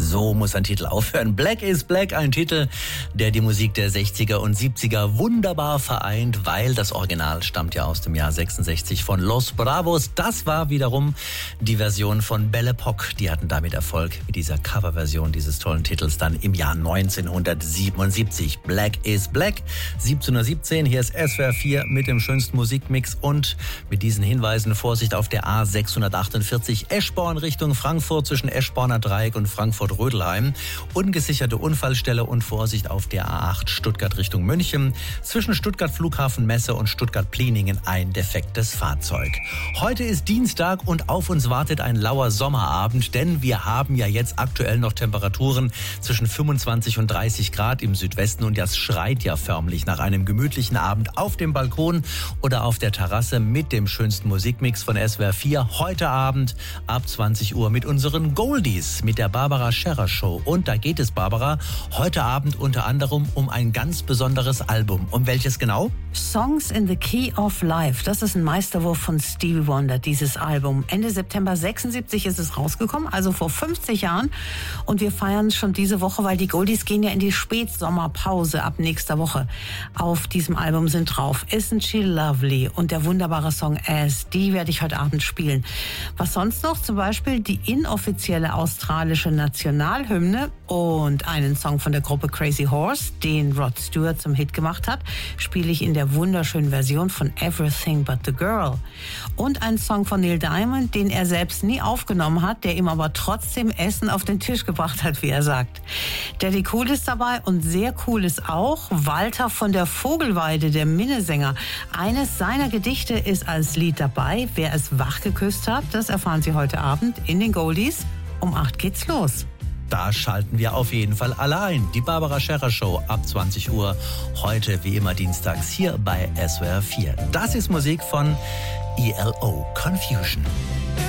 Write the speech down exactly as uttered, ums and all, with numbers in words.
So muss ein Titel aufhören. Black is Black, ein Titel, der die Musik der sechziger und siebziger wunderbar vereint, weil das Original stammt ja aus dem Jahr sechsundsechzig von Los Bravos. Das war wiederum die Version von Belle Epoque. Die hatten damit Erfolg mit dieser Coverversion dieses tollen Titels dann im Jahr neunzehnhundertsiebenundsiebzig. Black is Black, siebzehn Uhr siebzehn. Hier ist S W R vier mit dem schönsten Musikmix und mit diesen Hinweisen: Vorsicht auf der A sechshundertachtundvierzig Eschborn Richtung Frankfurt zwischen Eschborner Dreieck und Frankfurt-Rödelheim. Ungesicherte Unfallstelle und Vorsicht auf der A acht Stuttgart Richtung München. Zwischen Stuttgart Flughafen Messe und Stuttgart Pliningen ein defektes Fahrzeug. Heute ist Dienstag und auf uns wartet ein lauer Sommerabend, denn wir haben ja jetzt aktuell noch Temperaturen zwischen fünfundzwanzig und dreißig Grad im Südwesten und das schreit ja förmlich nach einem gemütlichen Abend auf dem Balkon oder auf der Terrasse mit dem schönsten Musikmix von S W R vier. Heute Abend ab zwanzig Uhr mit unseren Goldies, mit der Barbara Scherrer Show. Und da geht es, Barbara, heute Abend unter anderem um ein ganz besonderes Album. Um welches genau? Songs in the Key of Life. Das ist ein Meisterwurf von Stevie Wonder, dieses Album. Ende September sechsundsiebzig ist es rausgekommen, also vor fünfzig Jahren. Und wir feiern es schon diese Woche, weil die Goldies gehen ja in die Spätsommerpause ab nächster Woche. Auf diesem Album sind drauf Isn't She Lovely und der wunderbare Song As. Die werde ich heute Abend spielen. Was sonst noch? Zum Beispiel die inoffizielle australische Nationalhymne und einen Song von der Gruppe Crazy Horse, den Rod Stewart zum Hit gemacht hat, spiele ich in der wunderschönen Version von Everything But the Girl. Und einen Song von Neil Diamond, den er selbst nie aufgenommen hat, der ihm aber trotzdem Essen auf den Tisch gebracht hat, wie er sagt. Daddy Cool ist dabei und sehr cool ist auch Walter von der Vogelweide, der Minnesänger. Eines seiner Gedichte ist als Lied dabei. Wer es wach geküsst hat, das erfahren Sie heute Abend in den Goldies. Um acht geht's los. Da schalten wir auf jeden Fall alle ein. Die Barbara Scherrer Show ab zwanzig Uhr. Heute wie immer dienstags hier bei S W R vier. Das ist Musik von E L O Confusion.